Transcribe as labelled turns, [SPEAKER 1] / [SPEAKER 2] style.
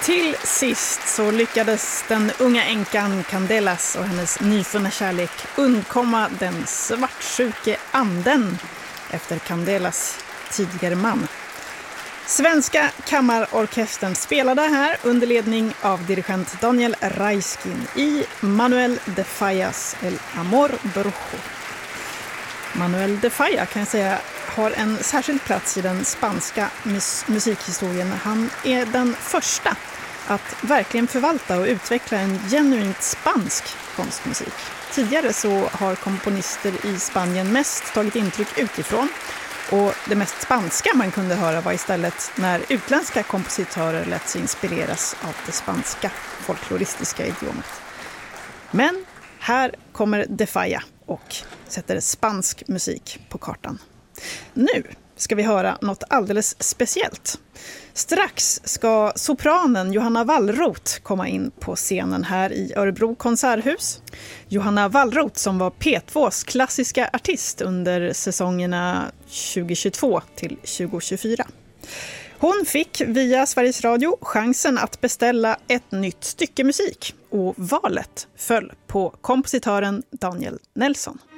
[SPEAKER 1] Till sist så lyckades den unga änkan Candelas och hennes nyfunna kärlek undkomma den svartsjuke anden efter Candelas tidigare man. Svenska kammarorkestern spelade här under ledning av dirigent Daniel Raiskin i Manuel de Fallas El Amor Brujo. Manuel de Falla kan jag säga har en särskild plats i den spanska musikhistorien. Han är den första att verkligen förvalta och utveckla en genuint spansk konstmusik. Tidigare så har komponister i Spanien mest tagit intryck utifrån, och det mest spanska man kunde höra var istället när utländska kompositörer lät sig inspireras av det spanska folkloristiska idiomet. Men här kommer de Falla och sätter spansk musik på kartan. Nu ska vi höra något alldeles speciellt. Strax ska sopranen Johanna Wallroth komma in på scenen här i Örebro konserthus. Johanna Wallroth som var P2s klassiska artist under säsongerna 2022 till 2024. Hon fick via Sveriges Radio chansen att beställa ett nytt stycke musik, och valet föll på kompositören Daniel Nelson.